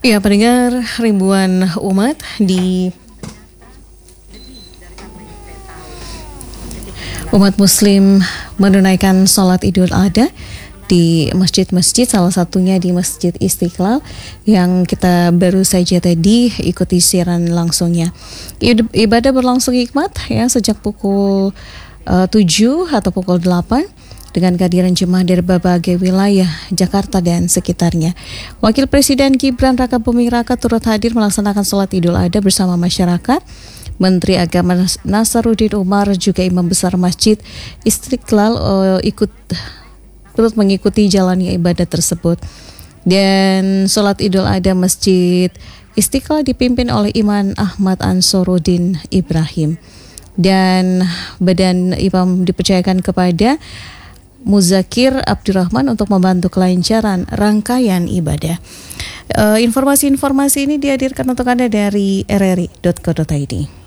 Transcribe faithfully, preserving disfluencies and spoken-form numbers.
Ya, pendengar, ribuan umat di umat muslim menunaikan sholat Idul Adha di masjid-masjid, salah satunya di Masjid Istiqlal yang kita baru saja tadi ikuti siaran langsungnya. Ibadah berlangsung hikmat ya sejak pukul uh, tujuh atau pukul delapan dengan kehadiran jemaah dari berbagai wilayah Jakarta dan sekitarnya. Wakil Presiden Gibran Rakabuming Raka turut hadir melaksanakan sholat Idul Adha bersama masyarakat. Menteri Agama Nasaruddin Umar juga Imam Besar Masjid Istiqlal uh, ikut turut mengikuti jalannya ibadah tersebut. Dan sholat Idul Adha Masjid Istiqlal dipimpin oleh Imam Ahmad Ansaruddin Ibrahim. Dan badan imam dipercayakan kepada Muzakir Abdurrahman untuk membantu kelancaran rangkaian ibadah. Uh, informasi-informasi ini dihadirkan untuk Anda dari r r i dot co dot i d.